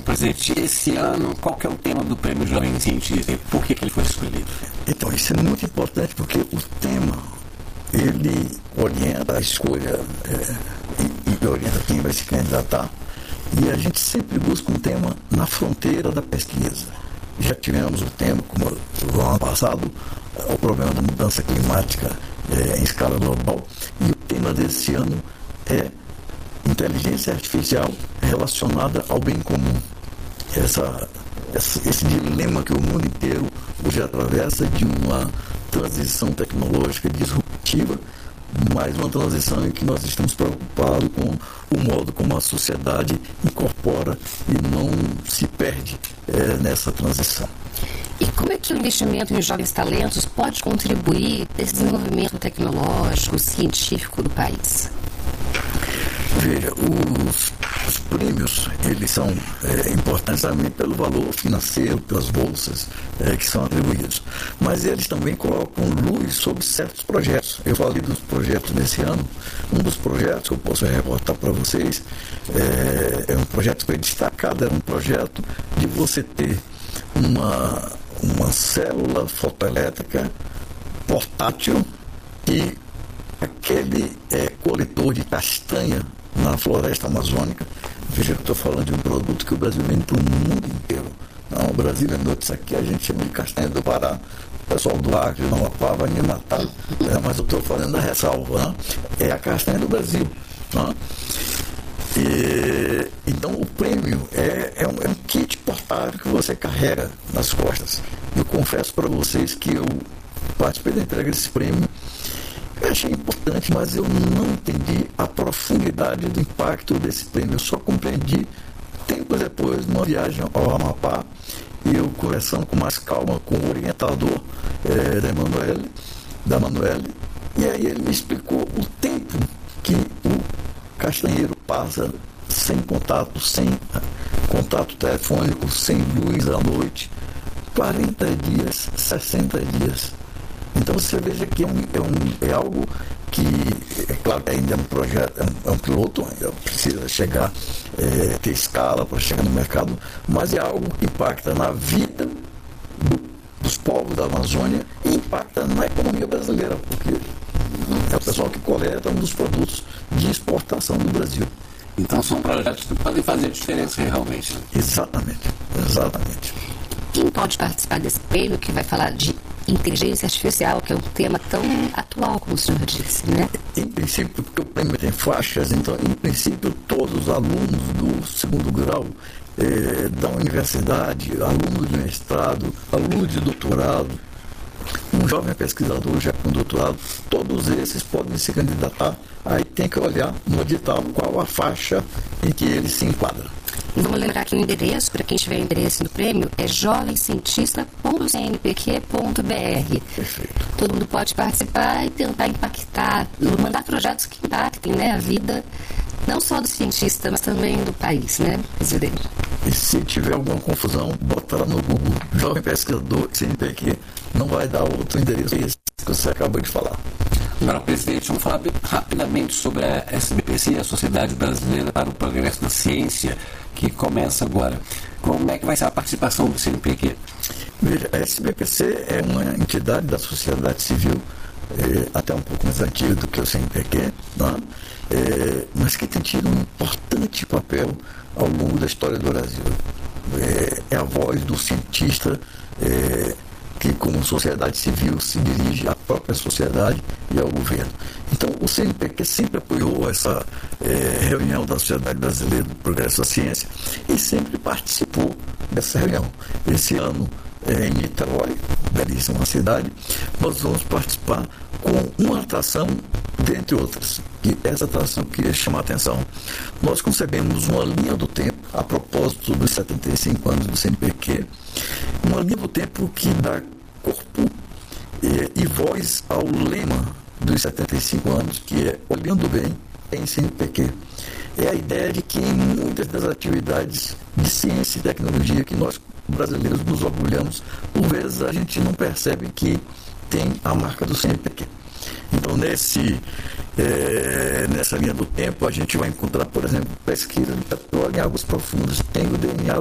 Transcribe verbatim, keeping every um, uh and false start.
presidente, esse ano, qual que é o tema do Prêmio Jovem Cientista e por que, que ele foi escolhido? Então, isso é muito importante porque o tema, ele orienta a escolha é, e, e orienta quem vai se candidatar. E a gente sempre busca um tema na fronteira da pesquisa. Já tivemos o tema, como no ano passado, o problema da mudança climática é, em escala global. E o tema desse ano é inteligência artificial relacionada ao bem comum. Essa, essa, esse dilema que o mundo inteiro hoje atravessa de uma transição tecnológica disruptiva, mas uma transição em que nós estamos preocupados com o modo como a sociedade incorpora e não se perde é, nessa transição. E como é que o investimento em jovens talentos pode contribuir para esse desenvolvimento tecnológico, científico do país? Veja, os, os prêmios, eles são é, importantes também pelo valor financeiro, pelas bolsas é, que são atribuídos, mas eles também colocam luz sobre certos projetos. Eu falei dos projetos desse ano. Um dos projetos que eu posso reportar para vocês é, é um projeto que foi destacado, era um projeto de você ter uma, uma célula fotoelétrica portátil e aquele é, coletor de castanha na floresta amazônica. Veja que eu estou falando de um produto que o Brasil vende para o mundo inteiro. Não, o Brasil vendeu isso aqui, a gente chama de castanha do Pará. O pessoal do Acre, do Amapá vai me matar, é, mas eu estou fazendo a ressalva. Né? É a castanha do Brasil. Né? E, então o prêmio é, é, um, é um kit portátil que você carrega nas costas. Eu confesso para vocês que eu participei da entrega desse prêmio. Eu achei importante, mas eu não entendi a profundidade do impacto desse prêmio. Eu só compreendi tempos depois, numa viagem ao Amapá, e eu conversando com mais calma com o orientador é, da Emanuele, da Emanuele, e aí ele me explicou o tempo que o castanheiro passa sem contato, sem contato telefônico, sem luz à noite. quarenta dias, sessenta dias. Então você veja que é, um, é, um, é algo que, é claro que ainda é um projeto, é um, é um piloto, ainda precisa chegar, é, ter escala para chegar no mercado, mas é algo que impacta na vida do, dos povos da Amazônia e impacta na economia brasileira, porque é o pessoal que coleta um dos produtos de exportação do Brasil. Então são projetos que podem fazer diferença realmente. Né? Exatamente, exatamente. Quem pode participar desse prêmio que vai falar de inteligência artificial, que é um tema tão atual, como o senhor disse, né? Em princípio, porque o prêmio tem faixas, então, em princípio, todos os alunos do segundo grau eh, da universidade, alunos de mestrado, alunos de doutorado, um jovem pesquisador já com doutorado, todos esses podem se candidatar. Aí tem que olhar no edital qual a faixa em que ele se enquadra. E vamos lembrar que o endereço, para quem tiver interesse no prêmio, é jovem cientista ponto c n p q ponto b r. Perfeito. Todo mundo pode participar e tentar impactar, mandar projetos que impactem, né, a vida não só do cientista, mas também do país, né, presidente? E se tiver alguma confusão, bota lá no Google, jovem pesquisador C N P Q, não vai dar outro endereço esse que você acabou de falar. Agora, presidente, vamos falar rapidamente sobre a S B P C, a Sociedade Brasileira para o Progresso da Ciência, que começa agora. Como é que vai ser a participação do C N P Q? Veja, a S B P C é uma entidade da sociedade civil, é, até um pouco mais antiga do que o C N P Q, né? é, mas que tem tido um importante papel ao longo da história do Brasil. É, é a voz do cientista é, que, como sociedade civil, se dirige à própria sociedade e ao governo. Então, o C N P Q sempre apoiou essa é, reunião da Sociedade Brasileira do Progresso da Ciência e sempre participou dessa reunião. Esse ano, é, em Niterói, belíssima cidade, nós vamos participar com uma atração, dentre outras, que essa atração queria chamar a atenção. Nós concebemos uma linha do tempo, a propósito dos setenta e cinco anos do C N P Q, uma linha do tempo que dá corpo e, e voz ao lema dos setenta e cinco anos, que é Olhando Bem em C N P Q. É a ideia de que em muitas das atividades de ciência e tecnologia que nós brasileiros nos orgulhamos, por vezes a gente não percebe que tem a marca do C N P Q. Então, nesse, é, nessa linha do tempo, a gente vai encontrar, por exemplo, pesquisa de petróleo em águas profundas, tem o D N A